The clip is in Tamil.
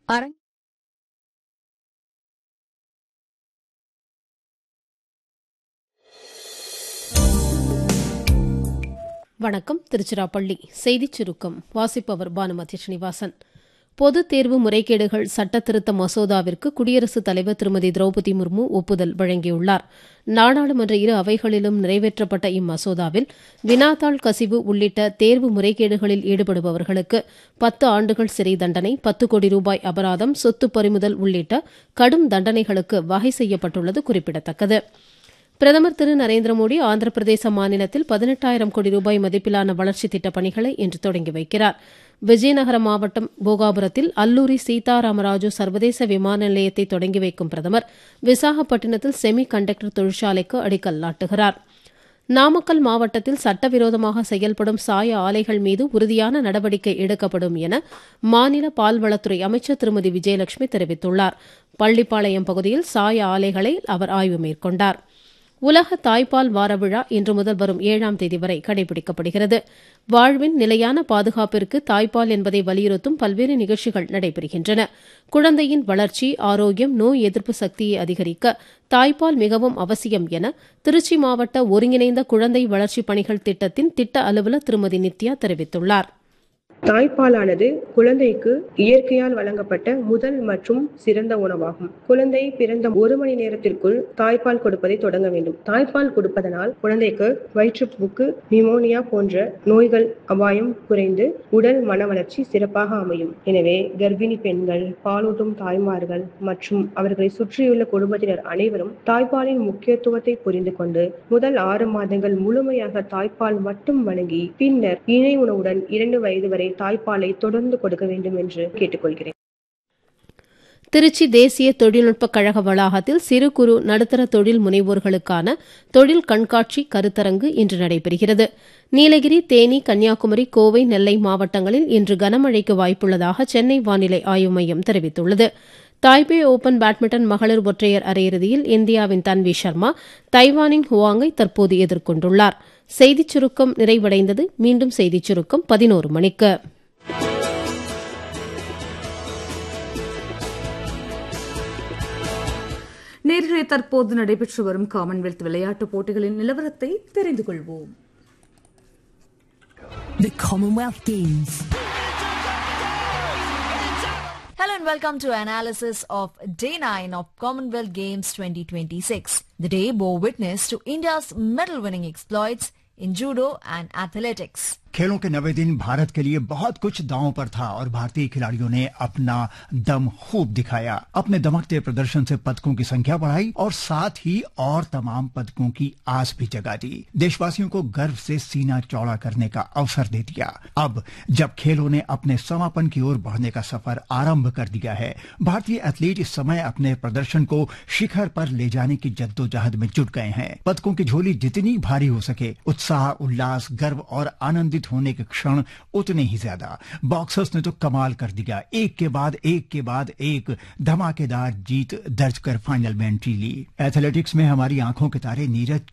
அரங் வணக்கம். திருச்சிராப்பள்ளி செய்திச் சுருக்கம் வாசிப்பவர் பானுமதி ஸ்ரீனிவாசன். பொதுத் தேர்வு முறைகேடுகள் சட்ட திருத்த மசோதாவிற்கு குடியரசுத் தலைவர் திருமதி திரௌபதி முர்மு ஒப்புதல் வழங்கியுள்ளார். நாடாளுமன்ற இரு அவைகளிலும் நிறைவேற்றப்பட்ட இம்மசோதாவில் வினாத்தாள் கசிவு உள்ளிட்ட தேர்வு முறைகேடுகளில் ஈடுபடுபவர்களுக்கு 10 ஆண்டுகள் சிறை தண்டனை, 10 கோடி ரூபாய் அபராதம், சொத்து பறிமுதல் உள்ளிட்ட கடும் தண்டனைகளுக்கு வகை செய்யப்பட்டுள்ளது குறிப்பிடத்தக்கது. பிரதமர் திரு நரேந்திர மோடி ஆந்திர பிரதேச மாநிலத்தில் 18,000 கோடி ரூபாய் மதிப்பிலான வளர்ச்சித் திட்டப் பணிகளை இன்று தொடங்கி வைக்கிறார். விஜயநகரம் மாவட்டம் போகாபுரத்தில் அல்லூரி சீதாராமராஜு சர்வதேச விமான நிலையத்தை தொடங்கி வைக்கும் பிரதமர் விசாகப்பட்டினத்தில் செமி கண்டக்டர் தொழிற்சாலைக்கு அடிக்கல் நாட்டுகிறார். நாமக்கல் மாவட்டத்தில் சட்டவிரோதமாக செயல்படும் சாய ஆலைகள் மீது உறுதியான நடவடிக்கை எடுக்கப்படும் என மாநில பால்வளத்துறை அமைச்சர் திருமதி விஜயலட்சுமி தெரிவித்துள்ளார். பள்ளிப்பாளையம் பகுதியில் சாய ஆலைகளை அவர் ஆய்வு மேற்கொண்டார். உலக தாய்ப்பால் வார விழா இன்று முதல் வரும் 7ஆம் தேதி வரை கடைபிடிக்கப்படுகிறது. வாழ்வின் நிலையான பாதுகாப்பிற்கு தாய்ப்பால் என்பதை வலியுறுத்தும் பல்வேறு நிகழ்ச்சிகள் நடைபெறுகின்றன. குழந்தையின் வளர்ச்சி, ஆரோக்கியம், நோய் எதிர்ப்பு சக்தியை அதிகரிக்க தாய்ப்பால் மிகவும் அவசியம் என திருச்சி மாவட்ட ஒருங்கிணைந்த குழந்தை வளர்ச்சிப் பணிகள் திட்டத்தின் திட்ட அலுவலர் திருமதி நித்யா தெரிவித்துள்ளார். தாய்ப்பாலானது குழந்தைக்கு இயற்கையால் வழங்கப்பட்ட முதல் மற்றும் சிறந்த உணவாகும். குழந்தை பிறந்த 1 மணி நேரத்திற்குள் தாய்ப்பால் கொடுப்பதை தொடங்க வேண்டும். தாய்ப்பால் கொடுப்பதனால் குழந்தைக்கு வயிற்றுப்போக்கு, நிமோனியா போன்ற நோய்கள் அபாயம் குறைந்து உடல் மன வளர்ச்சி சிறப்பாக அமையும். எனவே கர்ப்பிணி பெண்கள், பாலூட்டும் தாய்மார்கள் மற்றும் அவர்களை சுற்றியுள்ள குடும்பத்தினர் அனைவரும் தாய்ப்பாலின் முக்கியத்துவத்தை புரிந்து கொண்டு முதல் 6 மாதங்கள் முழுமையாக தாய்ப்பால் மட்டும் வழங்கி பின்னர் இணை உணவுடன் 2 வயது வரை தாய்ப்பாலை தொடர்ந்து கொடுக்க வேண்டும் என்று கேட்டுக்கொள்கிறேன். திருச்சி தேசிய தொழில்நுட்ப கழக வளாகத்தில் சிறு குறு நடுத்தர தொழில் முனைவோர்களுக்கான தொழில் கண்காட்சி கருத்தரங்கு இன்று நடைபெறுகிறது. நீலகிரி, தேனி, கன்னியாகுமரி, கோவை, நெல்லை மாவட்டங்களில் இன்று கனமழைக்கு வாய்ப்புள்ளதாக சென்னை வானிலை ஆய்வு மையம் தெரிவித்துள்ளது. தாய்பே ஓபன் பேட்மிண்டன் மகளிர் ஒற்றையர் அரையிறுதியில் இந்தியாவின் தன்வி சர்மா தைவானின் ஹுவாங்கை தற்போது எதிர்கொண்டுள்ளார். செய்திச் சுருக்கம் நிறைவடைந்தது. மீண்டும் செய்திச் சுருக்கம் 11 மணிக்கு. நேர்களை தற்போது நடைபெற்று வரும் காமன்வெல்த் விளையாட்டுப் போட்டிகளின் நிலவரத்தை தெரிந்து கொள்வோம். The Commonwealth Games. Hello and welcome to analysis of Day 9 of Commonwealth Games 2026. The day bore witness to India's medal-winning exploits in judo and athletics. खेलों के 9वें दिन भारत के लिए बहुत कुछ दांव पर था और भारतीय खिलाड़ियों ने अपना दम खूब दिखाया. अपने दमकते प्रदर्शन से पदकों की संख्या बढ़ाई और साथ ही और तमाम पदकों की आस भी जगा दी. देशवासियों को गर्व से सीना चौड़ा करने का अवसर दे दिया. अब जब खेलों ने अपने समापन की ओर बढ़ने का सफर आरंभ कर दिया है, भारतीय एथलीट इस समय अपने प्रदर्शन को शिखर पर ले जाने की जद्दोजहद में जुट गए हैं. पदकों की झोली जितनी भारी हो सके, उत्साह, उल्लास, गर्व और आनंदित होने के क्षण उतने ही ज्यादा. बॉक्सर्स ने तो कमाल कर दिया. एक के बाद एक धमाकेदार जीत दर्ज कर फाइनल में एंट्री ली. एथलेटिक्स में हमारी आंखों के तारे नीरज